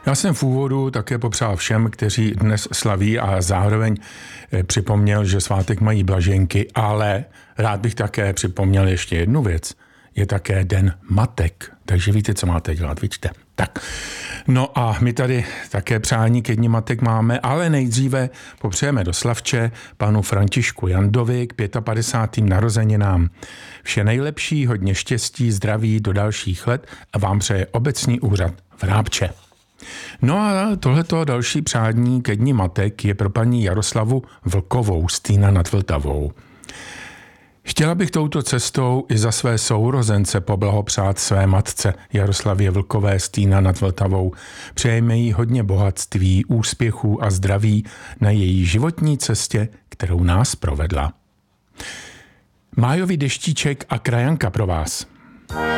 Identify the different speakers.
Speaker 1: Já jsem v úvodu také popřál všem, kteří dnes slaví a zároveň připomněl, že svátek mají blaženky, ale rád bych také připomněl ještě jednu věc. Je také den matek, takže víte, co máte dělat, vidíte. Tak, no a my tady také přání ke dni matek máme, ale nejdříve popřejeme do Slavče panu Františku Jandovi k 55. narozeninám. Vše nejlepší, hodně štěstí, zdraví do dalších let a vám přeje obecní úřad v Rábče. No a tohleto další přání ke dni matek je pro paní Jaroslavu Vlkovou z Týna nad Vltavou. Chtěla bych touto cestou i za své sourozence poblahopřát své matce Jaroslavě Vlkové z Týna nad Vltavou. Přejeme jí hodně bohatství, úspěchů a zdraví na její životní cestě, kterou nás provedla. Májový deštíček a krajanka pro vás.